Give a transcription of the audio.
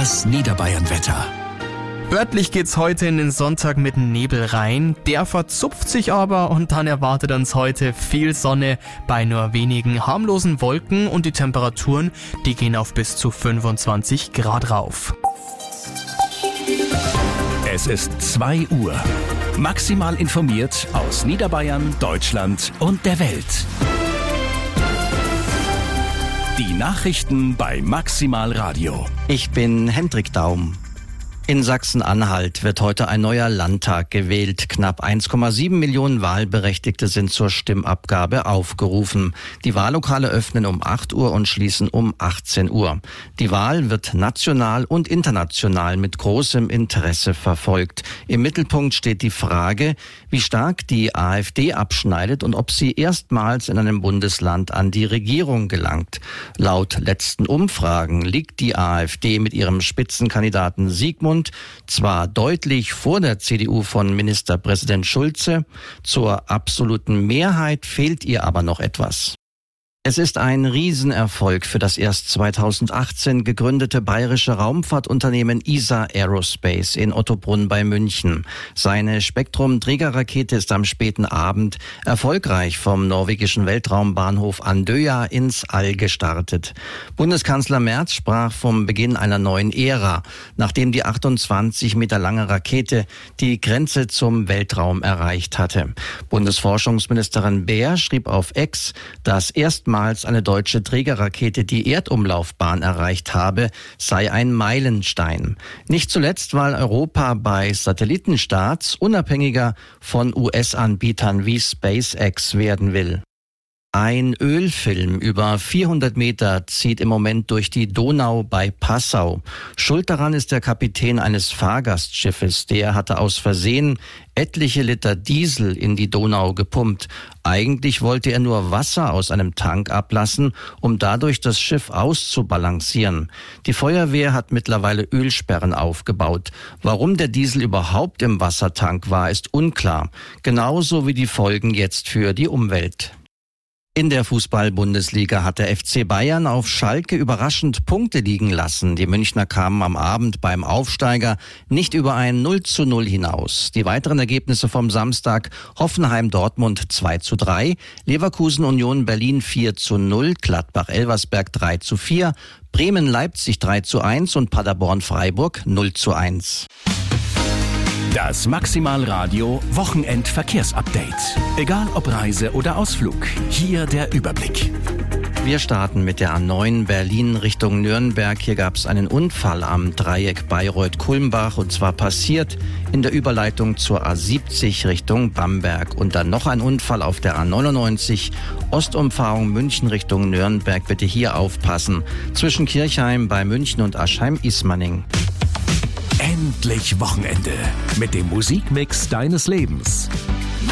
Das Niederbayern-Wetter. Örtlich geht's heute in den Sonntag mit Nebel rein. Der verzupft sich aber und dann erwartet uns heute viel Sonne bei nur wenigen harmlosen Wolken und die Temperaturen, die gehen auf bis zu 25 Grad rauf. Es ist 2 Uhr. Maximal informiert aus Niederbayern, Deutschland und der Welt. Die Nachrichten bei Maximal Radio. Ich bin Hendrik Daum. In Sachsen-Anhalt wird heute ein neuer Landtag gewählt. Knapp 1,7 Millionen Wahlberechtigte sind zur Stimmabgabe aufgerufen. Die Wahllokale öffnen um 8 Uhr und schließen um 18 Uhr. Die Wahl wird national und international mit großem Interesse verfolgt. Im Mittelpunkt steht die Frage, wie stark die AfD abschneidet und ob sie erstmals in einem Bundesland an die Regierung gelangt. Laut letzten Umfragen liegt die AfD mit ihrem Spitzenkandidaten Sigmund zwar deutlich vor der CDU von Ministerpräsident Schulze, zur absoluten Mehrheit fehlt ihr aber noch etwas. Es ist ein Riesenerfolg für das erst 2018 gegründete bayerische Raumfahrtunternehmen ISA Aerospace in Ottobrunn bei München. Seine Spektrum-Trägerrakete ist am späten Abend erfolgreich vom norwegischen Weltraumbahnhof Andøya ins All gestartet. Bundeskanzler Merz sprach vom Beginn einer neuen Ära, nachdem die 28 Meter lange Rakete die Grenze zum Weltraum erreicht hatte. Bundesforschungsministerin Baer schrieb auf X, dass erstmals eine deutsche Trägerrakete die Erdumlaufbahn erreicht habe, sei ein Meilenstein. Nicht zuletzt, weil Europa bei Satellitenstarts unabhängiger von US-Anbietern wie SpaceX werden will. Ein Ölfilm über 400 Meter zieht im Moment durch die Donau bei Passau. Schuld daran ist der Kapitän eines Fahrgastschiffes. Der hatte aus Versehen etliche Liter Diesel in die Donau gepumpt. Eigentlich wollte er nur Wasser aus einem Tank ablassen, um dadurch das Schiff auszubalancieren. Die Feuerwehr hat mittlerweile Ölsperren aufgebaut. Warum der Diesel überhaupt im Wassertank war, ist unklar. Genauso wie die Folgen jetzt für die Umwelt. In der Fußball-Bundesliga hat der FC Bayern auf Schalke überraschend Punkte liegen lassen. Die Münchner kamen am Abend beim Aufsteiger nicht über ein 0:0 hinaus. Die weiteren Ergebnisse vom Samstag: Hoffenheim-Dortmund 2:3, Leverkusen-Union Berlin 4:0, Gladbach-Elversberg 3:4, Bremen-Leipzig 3:1 und Paderborn-Freiburg 0:1. Das Maximal Radio Wochenendverkehrsupdate. Egal ob Reise oder Ausflug, hier der Überblick. Wir starten mit der A9 Berlin Richtung Nürnberg. Hier gab es einen Unfall am Dreieck Bayreuth-Kulmbach und zwar passiert in der Überleitung zur A70 Richtung Bamberg. Und dann noch ein Unfall auf der A99 Ostumfahrung München Richtung Nürnberg. Bitte hier aufpassen. Zwischen Kirchheim bei München und Aschheim-Ismaning. Endlich Wochenende mit dem Musikmix deines Lebens.